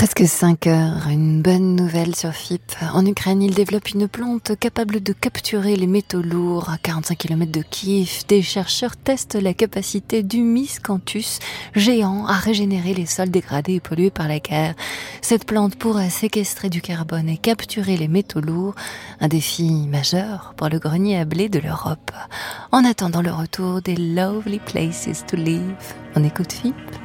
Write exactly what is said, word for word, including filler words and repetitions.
Presque cinq heures, une bonne nouvelle sur F I P. En Ukraine, ils développent une plante capable de capturer les métaux lourds. À quarante-cinq kilomètres de Kiev, des chercheurs testent la capacité du miscanthus géant à régénérer les sols dégradés et pollués par la guerre. Cette plante pourrait séquestrer du carbone et capturer les métaux lourds, un défi majeur pour le grenier à blé de l'Europe. En attendant le retour des Lovely Places to Live, on écoute F I P.